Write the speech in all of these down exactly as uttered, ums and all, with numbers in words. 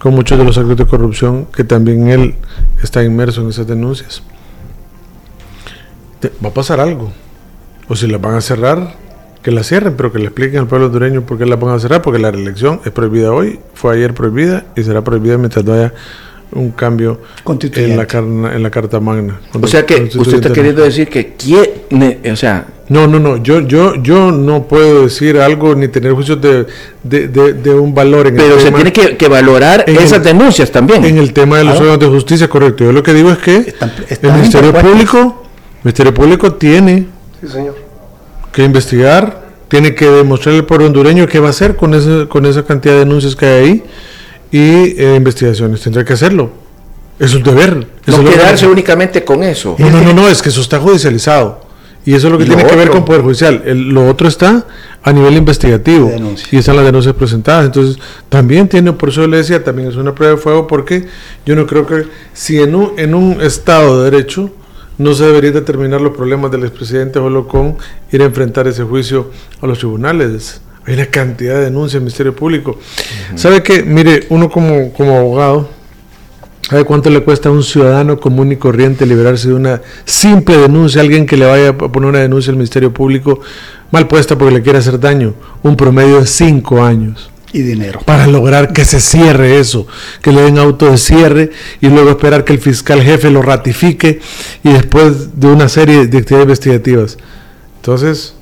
con muchos de los actos de corrupción que también él está inmerso en esas denuncias. Te, va a pasar algo, o si las van a cerrar, que la cierren, pero que le expliquen al pueblo hondureño por qué la van a cerrar, porque la reelección es prohibida hoy, fue ayer prohibida y será prohibida mientras no haya un cambio en la, carna, en la Carta Magna. O sea que usted está queriendo decir que quiere, o sea... No, no, no, yo yo yo no puedo decir algo ni tener juicios de, de, de, de un valor en pero el tema. Pero se tiene que, que valorar esas el, denuncias también. En el tema de los órganos de justicia, correcto. Yo lo que digo es que está, está el Ministerio Público, el Ministerio Público tiene sí, señor. que investigar, tiene que demostrarle al pueblo hondureño qué va a hacer con, ese, con esa cantidad de denuncias que hay ahí y eh, investigaciones. Tendrá que hacerlo. Es un deber. No es quedarse únicamente con eso. No, no, no, no, es que eso está judicializado. Y eso es lo que y tiene lo que ver con Poder Judicial. El, lo otro está a nivel investigativo. Y están las denuncias presentadas. Entonces, también tiene, por eso le decía, también es una prueba de fuego, porque yo no creo que si en un, en un Estado de Derecho no se debería determinar los problemas del expresidente solo con ir a enfrentar ese juicio a los tribunales. Hay una cantidad de denuncias al Ministerio Público. Uh-huh. ¿Sabe qué? Mire, uno como, como abogado, ¿sabe cuánto le cuesta a un ciudadano común y corriente liberarse de una simple denuncia? Alguien que le vaya a poner una denuncia al Ministerio Público mal puesta porque le quiere hacer daño. Un promedio de cinco años. Y dinero. Para lograr que se cierre eso, que le den auto de cierre y luego esperar que el fiscal jefe lo ratifique y después de una serie de actividades investigativas. Entonces,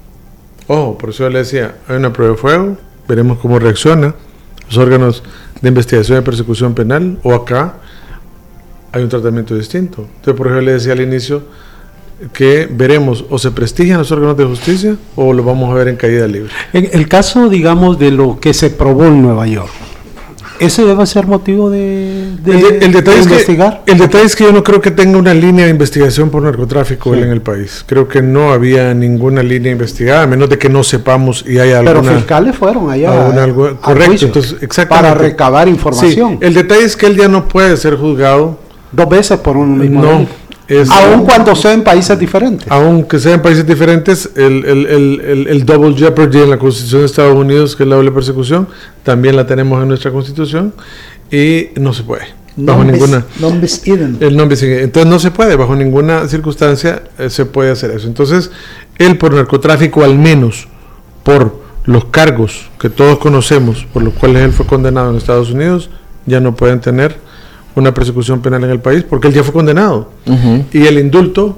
ojo, por eso yo le decía, hay una prueba de fuego, veremos cómo reacciona los órganos de investigación y persecución penal, o acá hay un tratamiento distinto. Entonces, por ejemplo, le decía al inicio que veremos o se prestigian los órganos de justicia o lo vamos a ver en caída libre. En el caso, digamos, de lo que se probó en Nueva York, ¿ese debe ser motivo de, de, el de, el detalle de es investigar? Que, el detalle es que yo no creo que tenga una línea de investigación por narcotráfico sí. en el país. Creo que no había ninguna línea investigada, a menos de que no sepamos y haya alguna... Pero fiscales fueron allá alguna, algo, correcto, entonces, exactamente. Para recabar información. Sí, el detalle es que él ya no puede ser juzgado dos veces por un mismo no, es, aun cuando sea en países diferentes. Aunque sea en países diferentes, el, el, el, el, el double jeopardy en la Constitución de Estados Unidos, que es la doble persecución, también la tenemos en nuestra Constitución y no se puede. Bajo non ninguna. bis idem. El non bis idem. Entonces no se puede, bajo ninguna circunstancia eh, se puede hacer eso. Entonces, él por narcotráfico, al menos por los cargos que todos conocemos, por los cuales él fue condenado en Estados Unidos, ya no pueden tener una persecución penal en el país porque él ya fue condenado. Uh-huh. Y el indulto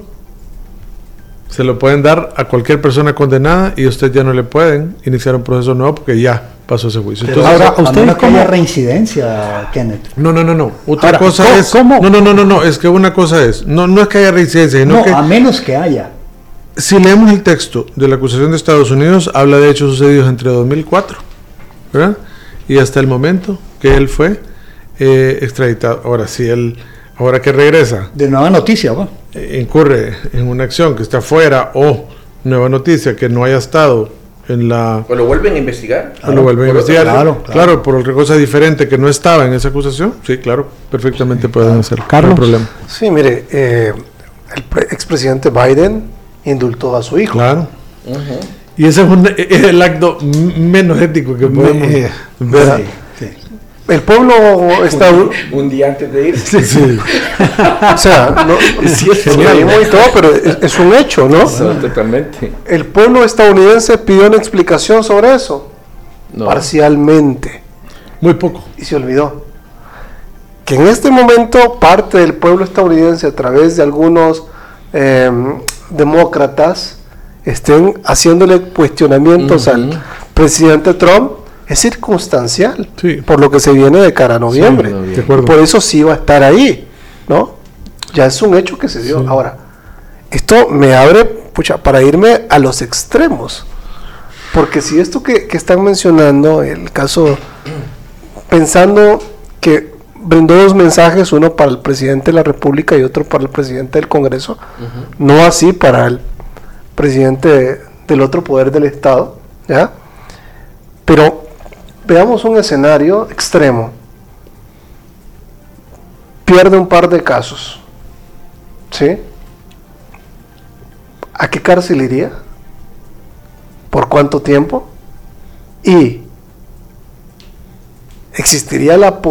se lo pueden dar a cualquier persona condenada y usted ya no le pueden iniciar un proceso nuevo porque ya pasó ese juicio. Entonces, ahora, ¿usted no como reincidencia, Kenneth? No, no, no, no. Otra ahora, cosa ¿cómo, es... ¿cómo? No, no, no, no, no. Es que una cosa es... No, no es que haya reincidencia, sino no, que... a menos que haya. Si leemos el texto de la acusación de Estados Unidos, habla de hechos sucedidos entre dos mil cuatro, ¿verdad? Y hasta el momento que él fue eh, extraditado. Ahora, si él... Ahora que regresa... De nueva noticia, ¿no? Eh, incurre en una acción que está fuera o nueva noticia que no haya estado en la... ¿O lo vuelven a investigar? O lo vuelven a investigar. Claro, claro. Claro, por otra cosa diferente que no estaba en esa acusación. Sí, claro, perfectamente pueden hacerlo. Carlos. No hay problema. Sí, mire, eh, el pre- expresidente Biden indultó a su hijo. Claro. Uh-huh. Y ese es, un, es el acto m- menos ético que podemos Eh, ver. Sí, sí. El pueblo está... Un, un día antes de ir. Sí, sí. O sea, no, Sí, es nos reímos y todo, pero es, es un hecho, ¿no? No, totalmente. El pueblo estadounidense pidió una explicación sobre eso, No. parcialmente, Muy poco. y se olvidó. Que en este momento parte del pueblo estadounidense, a través de algunos eh, demócratas, estén haciéndole cuestionamientos Uh-huh. al presidente Trump, es circunstancial, Sí. por lo que se viene de cara a noviembre. Sí, de Y acuerdo. por eso sí va a estar ahí, ¿no? Ya es un hecho que se dio. Sí. Ahora, esto me abre, pucha, para irme a los extremos. Porque si esto que, que están mencionando, el caso, pensando que brindó dos mensajes, uno para el presidente de la República y otro para el presidente del Congreso, uh-huh. no así para el presidente de, del otro poder del Estado, ¿ya? Pero veamos un escenario extremo. Pierde un par de casos, ¿sí? ¿A qué cárcel iría? ¿Por cuánto tiempo? Y existiría la posibilidad